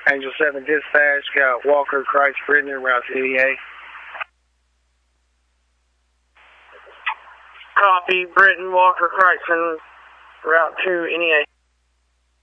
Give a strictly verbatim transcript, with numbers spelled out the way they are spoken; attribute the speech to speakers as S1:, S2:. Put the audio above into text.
S1: Angel seven Dispatch, got Walker, Christ, Brittany, Route to N E A.
S2: Copy, Britton, Walker, Christ, Route to N E A.